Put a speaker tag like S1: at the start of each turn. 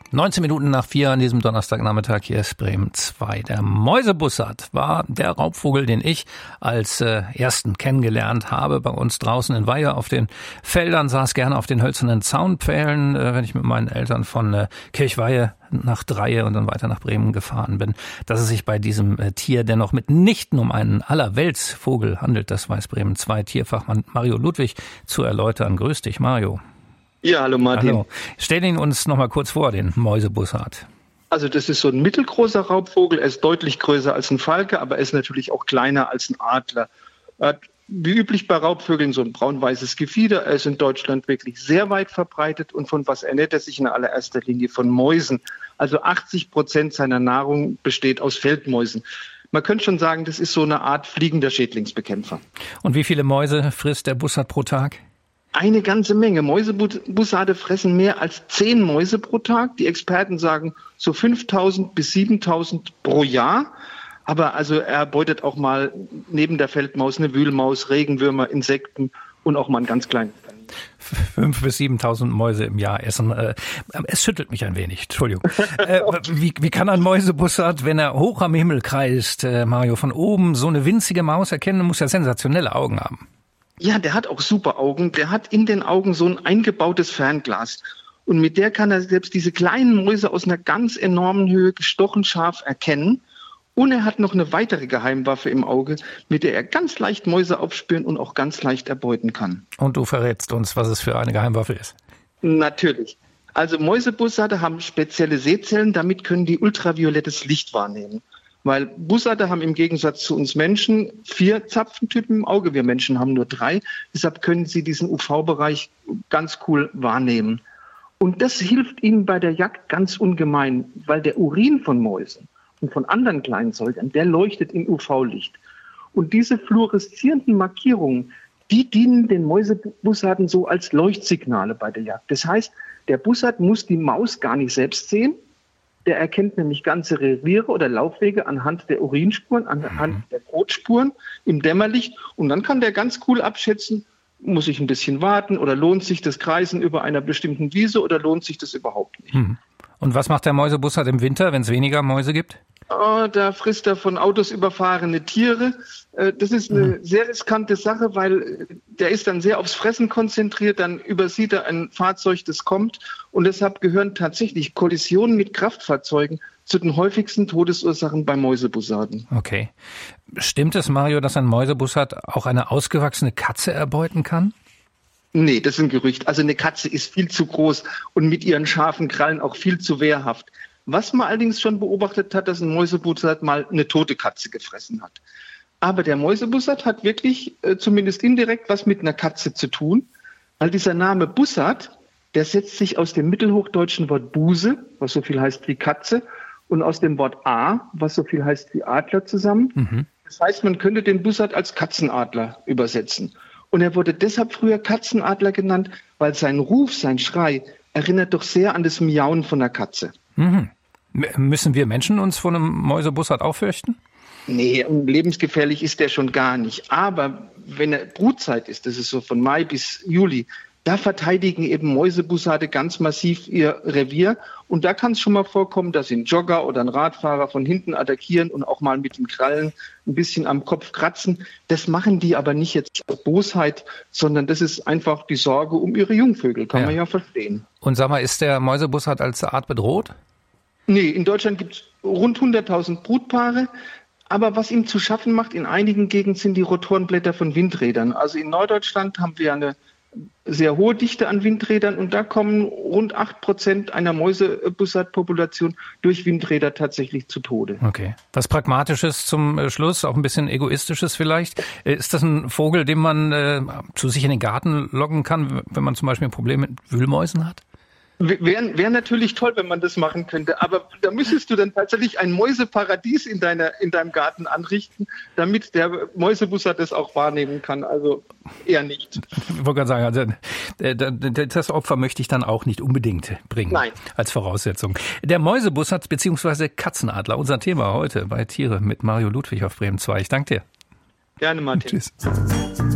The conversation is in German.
S1: 19 Minuten nach 4 an diesem Donnerstagnachmittag, hier ist Bremen 2. Der Mäusebussard war der Raubvogel, den ich als ersten kennengelernt habe. Bei uns draußen in Weihe auf den Feldern, saß gerne auf den hölzernen Zaunpfählen, wenn ich mit meinen Eltern von Kirchweihe nach Dreie und dann weiter nach Bremen gefahren bin. Dass es sich bei diesem Tier dennoch mitnichten um einen Allerweltsvogel handelt, das weiß Bremen 2 Tierfachmann Mario Ludwig zu erläutern. Grüß dich, Mario.
S2: Ja, hallo Martin.
S1: Hallo. Stell ihn uns noch mal kurz vor, den Mäusebussard.
S2: Also das ist so ein mittelgroßer Raubvogel. Er ist deutlich größer als ein Falke, aber er ist natürlich auch kleiner als ein Adler. Er hat wie üblich bei Raubvögeln so ein braun-weißes Gefieder. Er ist in Deutschland wirklich sehr weit verbreitet. Und von was ernährt er sich in allererster Linie? Von Mäusen. Also 80% seiner Nahrung besteht aus Feldmäusen. Man könnte schon sagen, das ist so eine Art fliegender Schädlingsbekämpfer.
S1: Und wie viele Mäuse frisst der Bussard pro Tag?
S2: Eine ganze Menge. Mäusebussarde fressen mehr als 10 Mäuse pro Tag. Die Experten sagen so 5.000 bis 7.000 pro Jahr. Aber also er beutet auch mal neben der Feldmaus eine Wühlmaus, Regenwürmer, Insekten und auch mal einen ganz kleinen.
S1: 5.000 bis 7.000 Mäuse im Jahr essen. Es schüttelt mich ein wenig, Entschuldigung. Wie kann ein Mäusebussard, wenn er hoch am Himmel kreist, Mario, von oben so eine winzige Maus erkennen, muss ja sensationelle Augen haben.
S2: Ja, der hat auch super Augen. Der hat in den Augen so ein eingebautes Fernglas. Und mit der kann er selbst diese kleinen Mäuse aus einer ganz enormen Höhe gestochen scharf erkennen. Und er hat noch eine weitere Geheimwaffe im Auge, mit der er ganz leicht Mäuse aufspüren und auch ganz leicht erbeuten kann.
S1: Und du verrätst uns, was es für eine Geheimwaffe ist.
S2: Natürlich. Also Mäusebussarde haben spezielle Sehzellen, damit können die ultraviolettes Licht wahrnehmen. Weil Bussarde haben im Gegensatz zu uns Menschen 4 Zapfentypen im Auge. Wir Menschen haben nur 3. Deshalb können sie diesen UV-Bereich ganz cool wahrnehmen. Und das hilft ihnen bei der Jagd ganz ungemein, weil der Urin von Mäusen und von anderen kleinen Säugern, der leuchtet im UV-Licht. Und diese fluoreszierenden Markierungen, die dienen den Mäusebussarden so als Leuchtsignale bei der Jagd. Das heißt, der Bussard muss die Maus gar nicht selbst sehen. Der erkennt nämlich ganze Reviere oder Laufwege anhand der Urinspuren, anhand der Kotspuren im Dämmerlicht. Und dann kann der ganz cool abschätzen, muss ich ein bisschen warten oder lohnt sich das Kreisen über einer bestimmten Wiese oder lohnt sich das überhaupt nicht.
S1: Und was macht der Mäusebussard im Winter, wenn es weniger Mäuse gibt?
S2: Da frisst er von Autos überfahrene Tiere. Das ist eine sehr riskante Sache, weil der ist dann sehr aufs Fressen konzentriert, dann übersieht er ein Fahrzeug, das kommt. Und deshalb gehören tatsächlich Kollisionen mit Kraftfahrzeugen zu den häufigsten Todesursachen bei Mäusebussarden.
S1: Okay. Stimmt es, Mario, dass ein Mäusebussard auch eine ausgewachsene Katze erbeuten kann?
S2: Nee, das ist ein Gerücht. Also eine Katze ist viel zu groß und mit ihren scharfen Krallen auch viel zu wehrhaft. Was man allerdings schon beobachtet hat, dass ein Mäusebussard mal eine tote Katze gefressen hat. Aber der Mäusebussard hat wirklich zumindest indirekt was mit einer Katze zu tun, weil dieser Name Bussard, der setzt sich aus dem mittelhochdeutschen Wort Buse, was so viel heißt wie Katze, und aus dem Wort A, was so viel heißt wie Adler zusammen. Das heißt, man könnte den Bussard als Katzenadler übersetzen. Und er wurde deshalb früher Katzenadler genannt, weil sein Ruf, sein Schrei, erinnert doch sehr an das Miauen von einer Katze.
S1: Müssen wir Menschen uns vor einem Mäusebussard auch fürchten?
S2: Nee, lebensgefährlich ist der schon gar nicht. Aber wenn er Brutzeit ist, das ist so von Mai bis Juli, da verteidigen eben Mäusebussarde ganz massiv ihr Revier. Und da kann es schon mal vorkommen, dass ein Jogger oder ein Radfahrer von hinten attackieren und auch mal mit den Krallen ein bisschen am Kopf kratzen. Das machen die aber nicht jetzt aus Bosheit, sondern das ist einfach die Sorge um ihre Jungvögel, kann man ja verstehen.
S1: Und sag mal, ist der Mäusebussard als Art bedroht?
S2: Nee, in Deutschland gibt es rund 100.000 Brutpaare. Aber was ihm zu schaffen macht in einigen Gegenden sind die Rotorenblätter von Windrädern. Also in Norddeutschland haben wir eine sehr hohe Dichte an Windrädern und da kommen rund 8% einer Mäusebussardpopulation durch Windräder tatsächlich zu Tode.
S1: Okay. Was Pragmatisches zum Schluss, auch ein bisschen Egoistisches vielleicht. Ist das ein Vogel, den man zu sich in den Garten locken kann, wenn man zum Beispiel ein Problem mit Wühlmäusen hat?
S2: Wäre natürlich toll, wenn man das machen könnte, aber da müsstest du dann tatsächlich ein Mäuseparadies in deinem Garten anrichten, damit der Mäusebussard das auch wahrnehmen kann. Also eher nicht.
S1: Ich wollte gerade sagen, also das Opfer möchte ich dann auch nicht unbedingt bringen.
S2: Nein.
S1: Als Voraussetzung. Der Mäusebussard bzw. Katzenadler, unser Thema heute bei Tiere mit Mario Ludwig auf Bremen 2. Ich danke dir.
S2: Gerne, Martin.
S1: Tschüss.